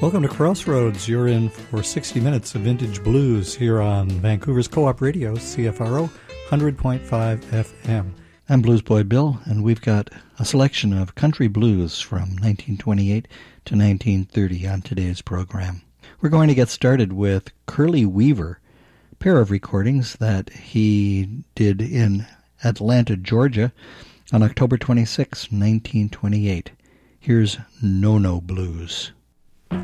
Welcome to Crossroads. You're in for 60 minutes of vintage blues here on Vancouver's Co-op Radio, CFRO 100.5 FM. I'm Blues Boy Bill, and we've got a selection of country blues from 1928 to 1930 on today's program. We're going to get started with Curly Weaver, a pair of recordings that he did in Atlanta, Georgia on October 26, 1928. Here's No-No Blues.